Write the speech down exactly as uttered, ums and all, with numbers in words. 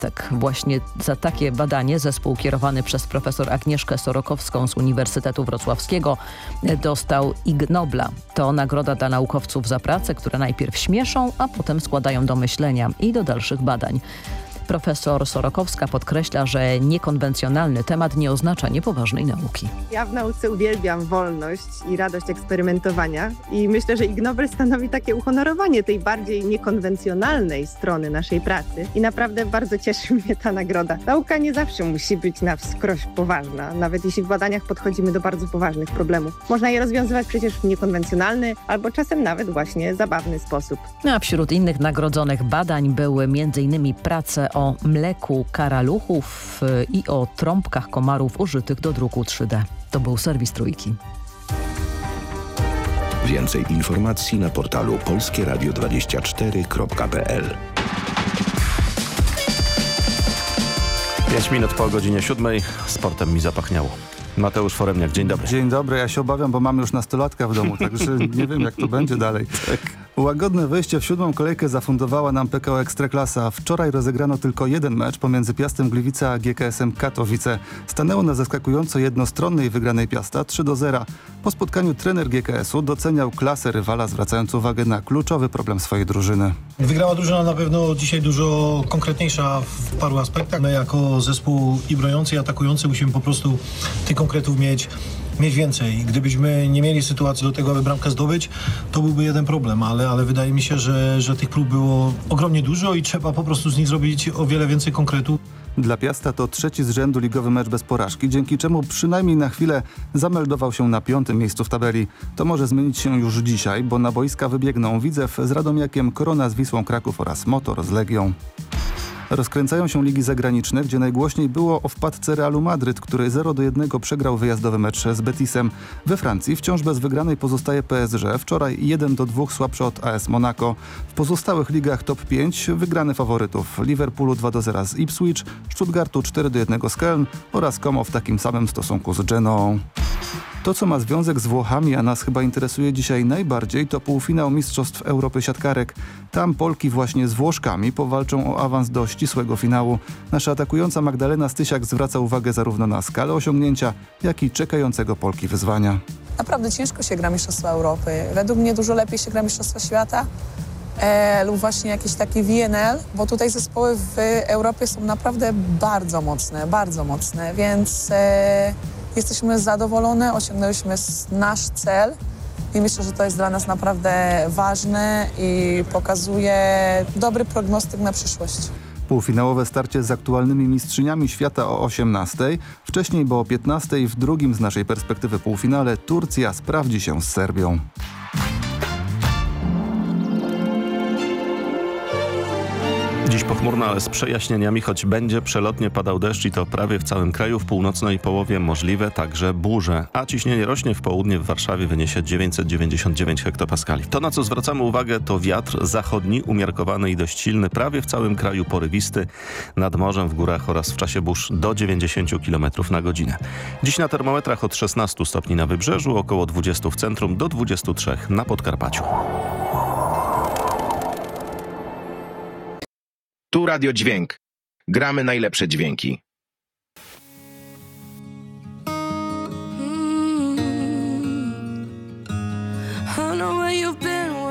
pierwiastek. Właśnie za takie badanie zespół kierowany przez profesor Agnieszkę Sorokowską z Uniwersytetu Wrocławskiego dostał Ig Nobla. To nagroda dla naukowców za pracę, które najpierw śmieszą, a potem składają do myślenia i do dalszych badań. Profesor Sorokowska podkreśla, że niekonwencjonalny temat nie oznacza niepoważnej nauki. Ja w nauce uwielbiam wolność i radość eksperymentowania i myślę, że Ig Nobel stanowi takie uhonorowanie tej bardziej niekonwencjonalnej strony naszej pracy i naprawdę bardzo cieszy mnie ta nagroda. Nauka nie zawsze musi być na wskroś poważna, nawet jeśli w badaniach podchodzimy do bardzo poważnych problemów. Można je rozwiązywać przecież w niekonwencjonalny albo czasem nawet właśnie zabawny sposób. A wśród innych nagrodzonych badań były między innymi prace o o mleku karaluchów i o trąbkach komarów użytych do druku trzy D. To był serwis Trójki. Więcej informacji na portalu polskie radio dwadzieścia cztery kropka p l. Pięć minut po godzinie siódmej. Sportem mi zapachniało. Mateusz Foremniak, dzień dobry. Dzień dobry, ja się obawiam, bo mam już nastolatka w domu, także nie wiem, jak to będzie dalej. Tak. Łagodne wejście w siódmą kolejkę zafundowała nam P K O Ekstraklasa. Wczoraj rozegrano tylko jeden mecz pomiędzy Piastem Gliwice a G K S-em Katowice. Stanęło na zaskakująco jednostronnej wygranej Piasta trzy do zera. Po spotkaniu trener G K S-u doceniał klasę rywala, zwracając uwagę na kluczowy problem swojej drużyny. Wygrała drużyna na pewno dzisiaj dużo konkretniejsza w paru aspektach. My jako zespół i broniący, i atakujący musimy po prostu tych konkretów mieć mieć więcej. Gdybyśmy nie mieli sytuacji do tego, aby bramkę zdobyć, to byłby jeden problem, ale, ale wydaje mi się, że, że tych prób było ogromnie dużo i trzeba po prostu z nich zrobić o wiele więcej konkretu. Dla Piasta to trzeci z rzędu ligowy mecz bez porażki, dzięki czemu przynajmniej na chwilę zameldował się na piątym miejscu w tabeli. To może zmienić się już dzisiaj, bo na boiska wybiegną Widzew z Radomiakiem, Korona z Wisłą Kraków oraz Motor z Legią. Rozkręcają się ligi zagraniczne, gdzie najgłośniej było o wpadce Realu Madryt, który zero do jednego przegrał wyjazdowy mecz z Betisem. We Francji wciąż bez wygranej pozostaje P S G, wczoraj jeden do dwóch słabszy od A S Monaco. W pozostałych ligach top pięć wygrane faworytów: Liverpoolu dwa do zera z Ipswich, Stuttgartu cztery do jednego z Köln oraz Como w takim samym stosunku z Genoą. To, co ma związek z Włochami, a nas chyba interesuje dzisiaj najbardziej, to półfinał Mistrzostw Europy Siatkarek. Tam Polki właśnie z Włoszkami powalczą o awans do ścisłego finału. Nasza atakująca Magdalena Stysiak zwraca uwagę zarówno na skalę osiągnięcia, jak i czekającego Polki wyzwania. Naprawdę ciężko się gra Mistrzostwa Europy. Według mnie dużo lepiej się gra Mistrzostwa Świata e, lub właśnie jakiś taki V N L, bo tutaj zespoły w Europie są naprawdę bardzo mocne, bardzo mocne, więc... E, Jesteśmy zadowolone, osiągnęliśmy nasz cel i myślę, że to jest dla nas naprawdę ważne i pokazuje dobry prognostyk na przyszłość. Półfinałowe starcie z aktualnymi mistrzyniami świata o osiemnastej. Wcześniej, bo o piętnastej w drugim z naszej perspektywy półfinale Turcja sprawdzi się z Serbią. Dziś pochmurno, ale z przejaśnieniami, choć będzie przelotnie padał deszcz i to prawie w całym kraju. W północnej połowie możliwe także burze, a ciśnienie rośnie. W południe w Warszawie wyniesie dziewięćset dziewięćdziesiąt dziewięć hektopaskali. To, na co zwracamy uwagę, to wiatr zachodni, umiarkowany i dość silny, prawie w całym kraju porywisty, nad morzem, w górach oraz w czasie burz do dziewięćdziesiąt kilometrów na godzinę. Dziś na termometrach od szesnastu stopni na wybrzeżu, około dwudziestu w centrum, do dwudziestu trzech na Podkarpaciu. Tu Radio Dźwięk. Gramy najlepsze dźwięki.